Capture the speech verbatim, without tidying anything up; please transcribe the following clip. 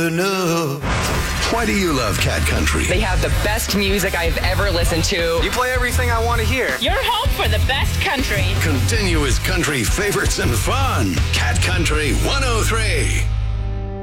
you know. Why do you love Cat Country? They have the best music I've ever listened to. You play everything I want to hear. You're home for the best country. Continuous country favorites and fun. Cat Country one oh three.